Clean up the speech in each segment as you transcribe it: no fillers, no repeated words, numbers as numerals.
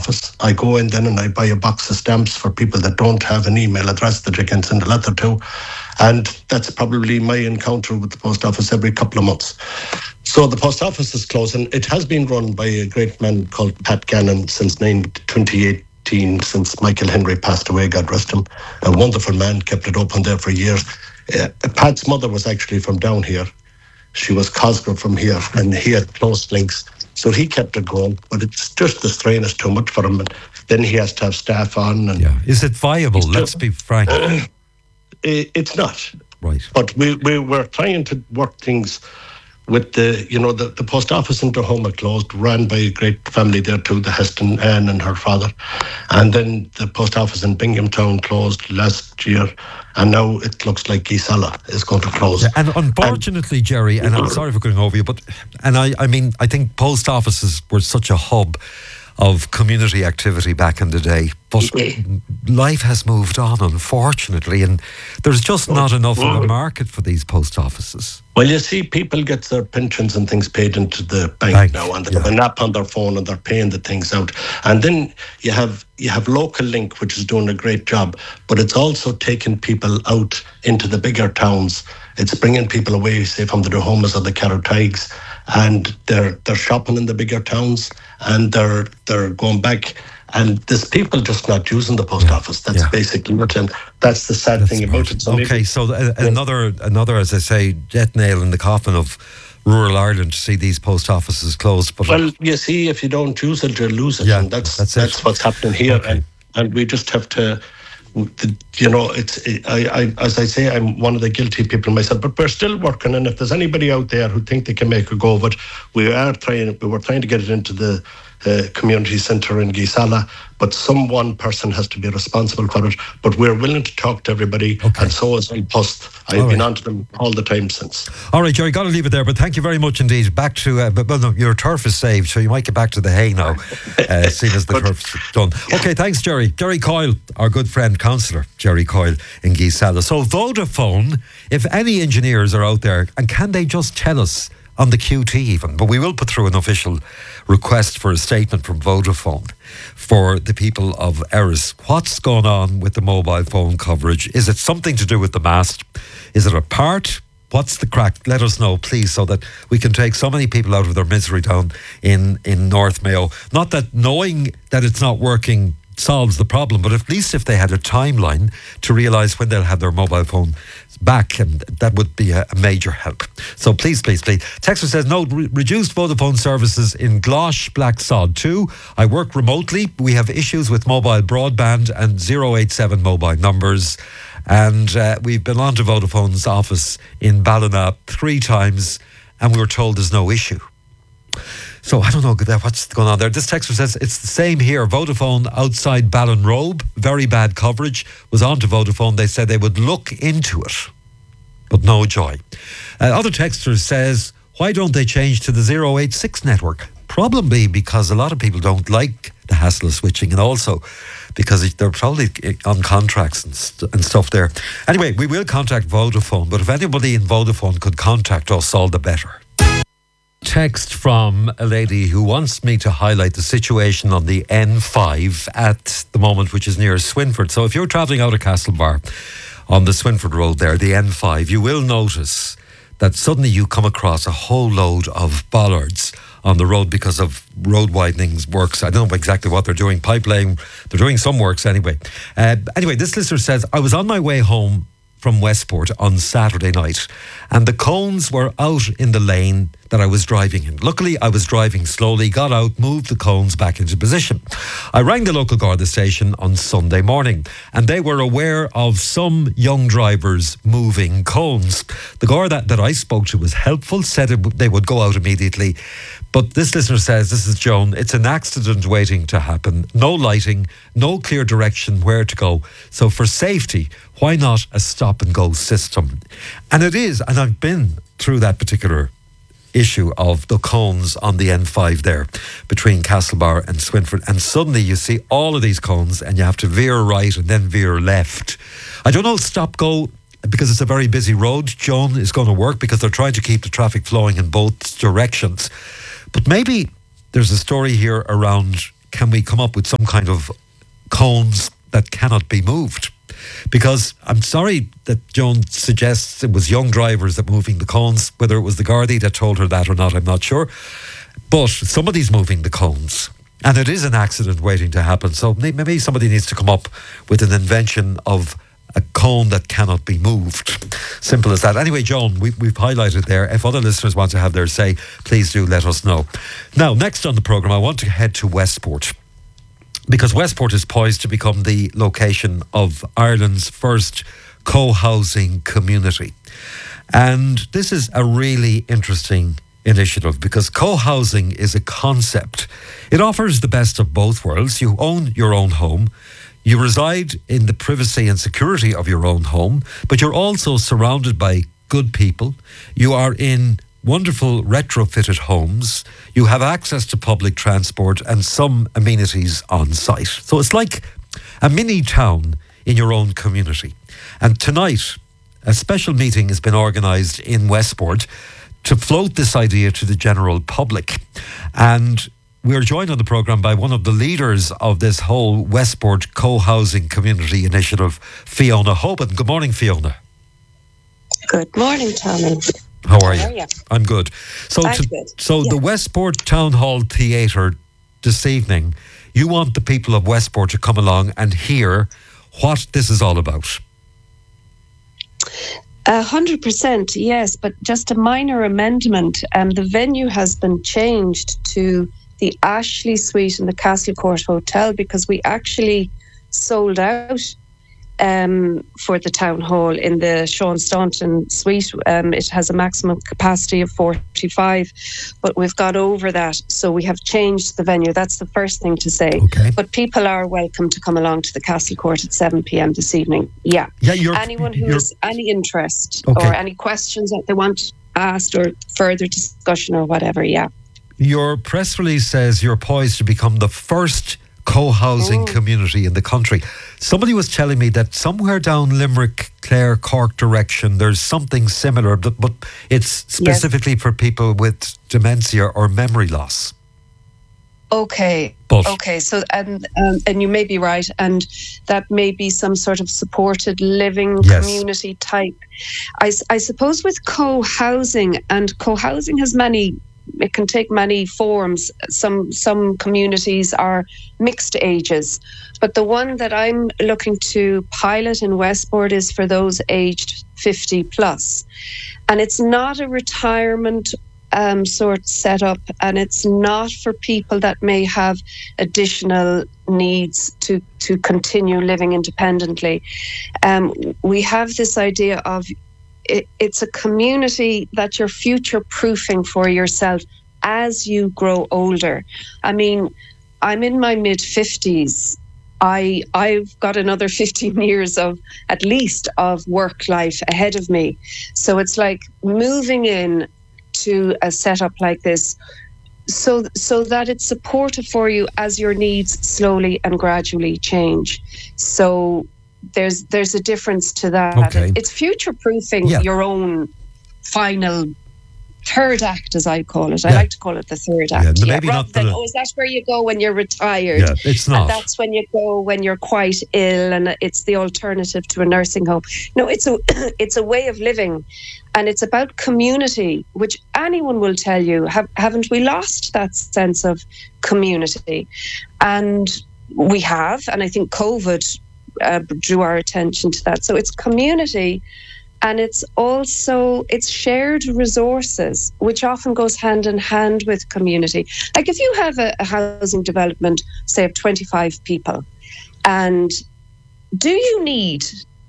office. I go in then and I buy a box of stamps for people that don't have an email address that you can send a letter to. And that's probably my encounter with the post office every couple of months. So the post office is closed, and it has been run by a great man called Pat Gannon since 2018, since Michael Henry passed away, God rest him. A wonderful man, kept it open there for years. Pat's mother was actually from down here. She was Cosgrove from here, and he had close links. So he kept it going, but it's just the strain is too much for him. And then he has to have staff on. And is it viable? Let's be frank. It's not. Right. But we were trying to work things with the post office in Durham closed, ran by a great family there too, the Heston, Anne and her father. And then the post office in Binghamtown closed last year. And now it looks like Geesala is going to close. Yeah, and unfortunately, Jerry, and I'm sorry for going over you, but I think post offices were such a hub of community activity back in the day. But life has moved on, unfortunately, and there's just not enough of a market for these post offices. Well, you see, people get their pensions and things paid into the bank now, and they have an app on their phone and they're paying the things out. And then you have Local Link, which is doing a great job, but it's also taking people out into the bigger towns. It's bringing people away, say, from the Duhomas or the Carrotaigs, and they're shopping in the bigger towns, and they're going back. And there's people just not using the post office. That's basically it, and that's the sad thing about it. So another, as I say, death nail in the coffin of rural Ireland to see these post offices closed. But well, you see, if you don't use it, you lose it, and that's what's happening here. Okay. And we just have to, as I say, I'm one of the guilty people myself, but we're still working. And if there's anybody out there who think they can make a go of it, we were trying to get it into the community centre in Geesala, but one person has to be responsible for it. But we're willing to talk to everybody, and so is Post. I've been on to them all the time since. All right, Jerry, got to leave it there, but thank you very much indeed. Back to, your turf is saved, so you might get back to the hay now, seeing as the turf's done. Okay, thanks, Jerry. Jerry Coyle, our good friend, councillor Jerry Coyle in Geesala. So Vodafone, if any engineers are out there, and can they just tell us on the QT even, but we will put through an official request for a statement from Vodafone for the people of Erris. What's going on with the mobile phone coverage? Is it something to do with the mast? Is it a part? What's the crack? Let us know, please, so that we can take so many people out of their misery down in North Mayo. Not that knowing that it's not working solves the problem, but at least if they had a timeline to realise when they'll have their mobile phone back, and that would be a major help. So please. Texter says, no, reduced Vodafone services in Glosh, Black Sod 2. I work remotely. We have issues with mobile broadband and 087 mobile numbers. And we've been on to Vodafone's office in Ballina 3 times, and we were told there's no issue. So I don't know what's going on there. This texter says it's the same here. Vodafone outside Ballinrobe, very bad coverage. Was on to Vodafone. They said they would look into it, but no joy. Other texter says, why don't they change to the 086 network? Probably because a lot of people don't like the hassle of switching, and also because they're probably on contracts and stuff there. Anyway, we will contact Vodafone, but if anybody in Vodafone could contact us, all the better. Text from a lady who wants me to highlight the situation on the N5 at the moment, which is near Swinford. So if you're travelling out of Castlebar on the Swinford Road there, the N5, you will notice that suddenly you come across a whole load of bollards on the road because of road widening works. I don't know exactly what they're doing, pipe laying, they're doing some works anyway. Anyway, this listener says, I was on my way home from Westport on Saturday night, and the cones were out in the lane that I was driving in. Luckily, I was driving slowly, got out, moved the cones back into position. I rang the local Garda station on Sunday morning, and they were aware of some young drivers moving cones. The Garda that I spoke to was helpful, said they would go out immediately. But this listener says, this is Joan, it's an accident waiting to happen. No lighting, no clear direction where to go. So for safety, why not a stop and go system? And it is, and I've been through that particular issue of the cones on the N5 there between Castlebar and Swinford, and suddenly you see all of these cones and you have to veer right and then veer left. I don't know, stop go, because it's a very busy road, Joan, is going to work because they're trying to keep the traffic flowing in both directions. But maybe there's a story here around can we come up with some kind of cones that cannot be moved? Because I'm sorry that Joan suggests it was young drivers that moving the cones. Whether it was the Gardaí that told her that or not, I'm not sure. But somebody's moving the cones. And it is an accident waiting to happen. So maybe somebody needs to come up with an invention of a cone that cannot be moved. Simple as that. Anyway, Joan, we've highlighted there. If other listeners want to have their say, please do let us know. Now, next on the programme, I want to head to Westport, because Westport is poised to become the location of Ireland's first co-housing community. And this is a really interesting initiative, because co-housing is a concept. It offers the best of both worlds. You own your own home. You reside in the privacy and security of your own home, but you're also surrounded by good people. You are in wonderful retrofitted homes. You have access to public transport and some amenities on site. So it's like a mini town in your own community. And tonight, a special meeting has been organised in Westport to float this idea to the general public. And we're joined on the programme by one of the leaders of this whole Westport co-housing community initiative, Fiona Hoban. Good morning, Fiona. Good morning, Tommy. How are you? I'm good. So, good. The Westport Town Hall Theatre this evening, you want the people of Westport to come along and hear what this is all about. 100%, yes, but just a minor amendment. The venue has been changed to the Ashley Suite in the Castlecourt Hotel, because we actually sold out for the town hall in the Sean Staunton suite. It has a maximum capacity of 45, but we've got over that, so we have changed the venue. That's the first thing to say. Okay. But people are welcome to come along to the Castlecourt at 7 p.m. this evening. Yeah. Anyone who has any interest or any questions that they want asked or further discussion or whatever, yeah. Your press release says you're poised to become the first co-housing community in the country. Somebody was telling me that somewhere down Limerick, Clare, Cork direction, there's something similar, but it's specifically for people with dementia or memory loss. Okay. So and you may be right, and that may be some sort of supported living community type. I suppose with co-housing, and co-housing has it can take many forms. Some communities are mixed ages, but the one that I'm looking to pilot in Westport is for those aged 50 plus, and it's not a retirement sort setup, and it's not for people that may have additional needs to continue living independently. We have this idea of it's a community that you're future-proofing for yourself as you grow older. I mean, I'm in my mid-50s. I've got another 15 years at least of work life ahead of me. So it's like moving in to a setup like this so that it's supportive for you as your needs slowly and gradually change. So there's a difference to that. Okay. It's future-proofing your own final third act, as I call it. I like to call it the third act. Maybe not is that where you go when you're retired? Yeah, it's not. And that's when you go when you're quite ill, and it's the alternative to a nursing home. No, it's a way of living, and it's about community, which anyone will tell you. Haven't we lost that sense of community? And we have, and I think COVID drew our attention to that. So it's community, and it's shared resources, which often goes hand in hand with community. Like if you have a housing development, say of 25 people, and do you need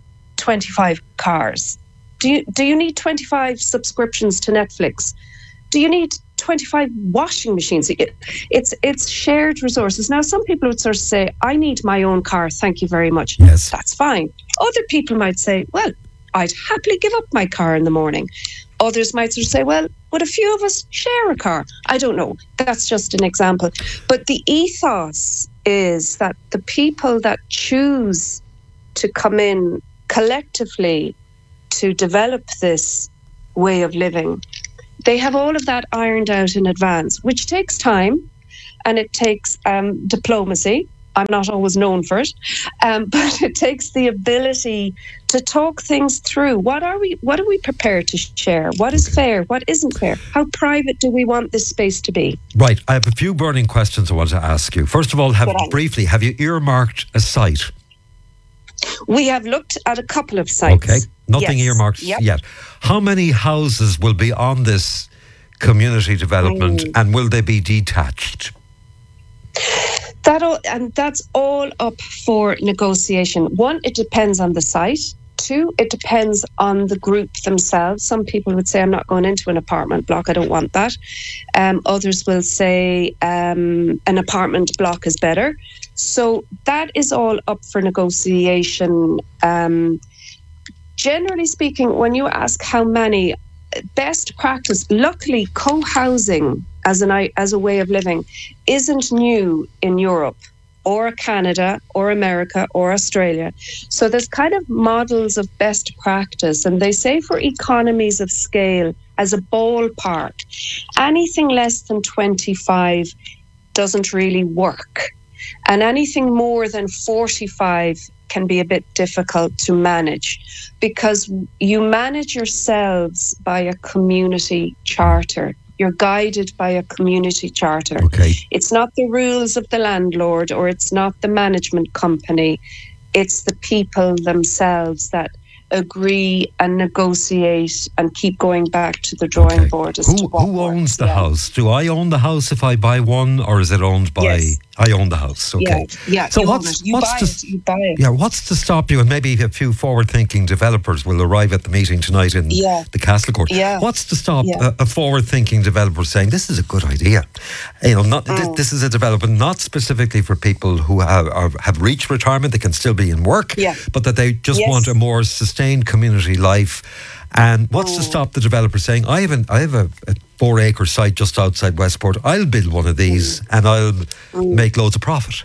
25 cars? Do you need 25 subscriptions to Netflix? Do you need 25 washing machines? It's shared resources. Now, some people would sort of say, I need my own car, thank you very much. Yes. That's fine. Other people might say, well, I'd happily give up my car in the morning. Others might sort of say, well, would a few of us share a car? I don't know. That's just an example. But the ethos is that the people that choose to come in collectively to develop this way of living, they have all of that ironed out in advance, which takes time. and it takes diplomacy. I'm not always known for it, but it takes the ability to talk things through. What are we prepared to share? What is fair? What isn't fair? How private do we want this space to be? Right. I have a few burning questions I want to ask you. First of all, have you earmarked a site? We have looked at a couple of sites. Okay. Nothing earmarked yet. How many houses will be on this community development and will they be detached? That's all up for negotiation. One, it depends on the site. Two, it depends on the group themselves. Some people would say, I'm not going into an apartment block, I don't want that. Others will say an apartment block is better. So that is all up for negotiation. Generally speaking, when you ask how many, best practice, luckily co-housing as a way of living isn't new in Europe or Canada or America or Australia. So there's kind of models of best practice, and they say for economies of scale, as a ballpark, anything less than 25 doesn't really work, and anything more than 45 can be a bit difficult to manage, because you manage yourselves by a community charter. You're guided by a community charter. Okay. It's not the rules of the landlord, or it's not the management company. It's the people themselves that agree and negotiate and keep going back to the drawing board. Who owns the house? Do I own the house if I buy one, or is it owned by... Yes. I own the house, okay. Yeah, so you buy it. Yeah, what's to stop you? And maybe a few forward-thinking developers will arrive at the meeting tonight in the Castle Court. Yeah. What's to stop a forward-thinking developer saying, this is a good idea? This is a development not specifically for people who have reached retirement, they can still be in work, but that they just want a more sustained community life. And what's to stop the developer saying, I have a 4-acre site just outside Westport, I'll build one of these and I'll make loads of profit?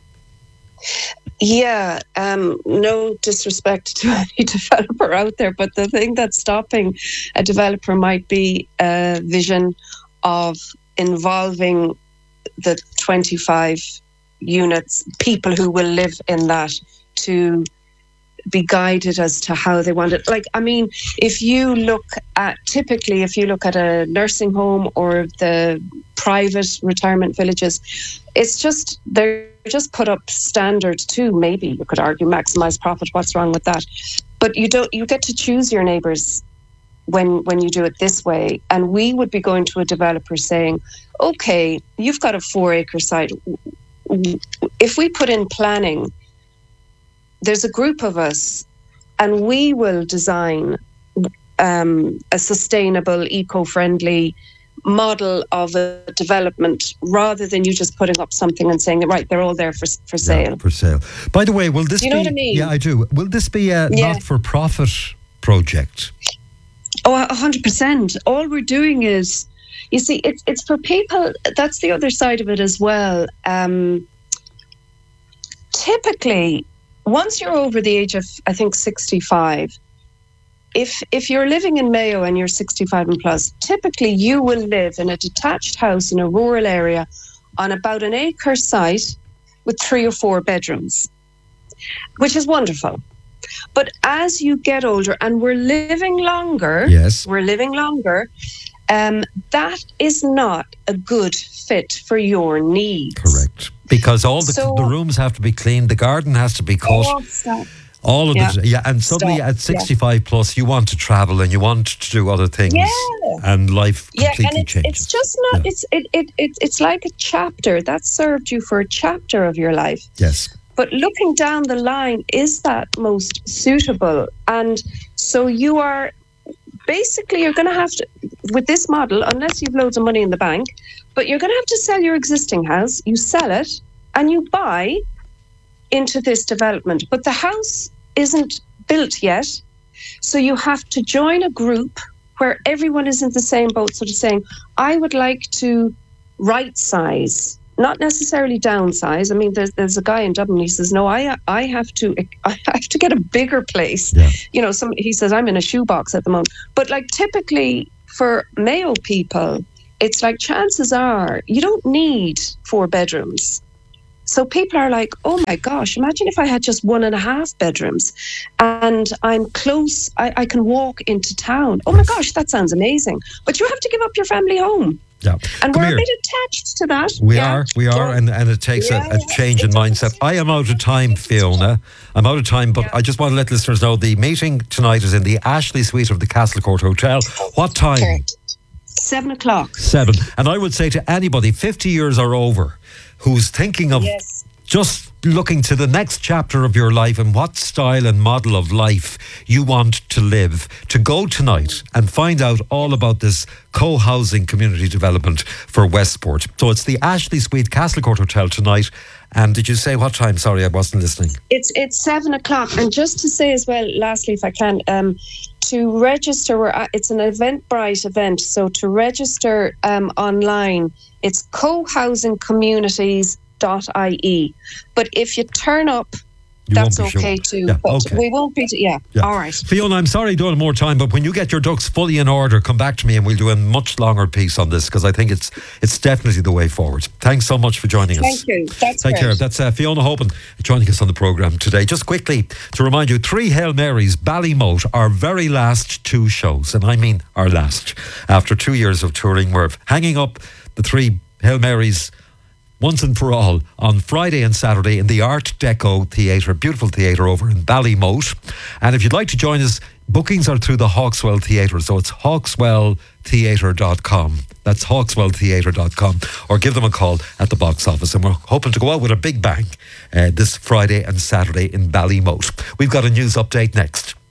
Yeah, no disrespect to any developer out there, but the thing that's stopping a developer might be a vision of involving the 25 units, people who will live in that, to be guided as to how they want it. Like, I mean, if you look at a nursing home or the private retirement villages, it's just, they're just put up standards too. Maybe you could argue maximize profit. What's wrong with that? But you get to choose your neighbours when you do it this way. And we would be going to a developer saying, okay, you've got a 4-acre site. If we put in planning, there's a group of us and we will design a sustainable, eco-friendly model of a development, rather than you just putting up something and saying, right, they're all there for sale. Yeah, for sale. By the way, will this do you know what I mean? Yeah, I do. Will this be a not-for-profit project? Oh, 100%. All we're doing is, you see, it's for people. That's the other side of it as well. Typically, once you're over the age of, I think, 65, if you're living in Mayo and you're 65 and plus, typically you will live in a detached house in a rural area on about an acre site with 3 or 4 bedrooms, which is wonderful. But as you get older and we're living longer, that is not a good fit for your needs. Correct. Because all the rooms have to be cleaned, the garden has to be cut. All of and suddenly at 65 plus, you want to travel and you want to do other things, and life completely changes. It's just not. It's like a chapter that served you for a chapter of your life. Yes. But looking down the line, is that most suitable? And so you are basically, you're going to have to, with this model, unless you've loads of money in the bank, but you're going to have to sell your existing house. You sell it and you buy into this development. But the house isn't built yet. So you have to join a group where everyone is in the same boat, sort of saying, I would like to right size, not necessarily downsize. I mean, there's a guy in Dublin, he says, no, I have to get a bigger place. Yeah. You know, he says, I'm in a shoebox at the moment. But like typically for Mayo people, it's like chances are you don't need 4 bedrooms. So people are like, oh my gosh, imagine if I had just 1.5 bedrooms and I'm close, I can walk into town. Oh my gosh, that sounds amazing. But you have to give up your family home. Yeah. And we're a bit attached to that. We are, and it takes a change in mindset. I am out of time, Fiona. I'm out of time, but I just want to let listeners know the meeting tonight is in the Ashley Suite of the Castlecourt Hotel. What time? Correct. 7 o'clock. 7. And I would say to anybody 50 years or over who's thinking of just looking to the next chapter of your life and what style and model of life you want to live, to go tonight and find out all about this co-housing community development for Westport. So it's the Ashley Suite Castlecourt Hotel tonight. And did you say what time? Sorry, I wasn't listening. It's 7 o'clock. And just to say as well, lastly, if I can, to register, it's an Eventbrite event. So to register online, it's cohousingcommunities.ie. But if you turn up, that's okay too. Yeah, but we won't be. All right. Fiona, I'm sorry I don't have more time, but when you get your ducks fully in order, come back to me and we'll do a much longer piece on this, because I think it's definitely the way forward. Thanks so much for joining us. Thank you. Take care. That's Fiona Hoban joining us on the programme today. Just quickly to remind you, 3 Hail Marys, Ballymote, our very last 2 shows, and I mean our last. After 2 years of touring, we're hanging up the 3 Hail Marys once and for all on Friday and Saturday in the Art Deco Theatre, beautiful theatre over in Ballymote. And if you'd like to join us, bookings are through the Hawkswell Theatre, so it's hawkswelltheatre.com. That's hawkswelltheatre.com, or give them a call at the box office. And we're hoping to go out with a big bang this Friday and Saturday in Ballymote. We've got a news update next.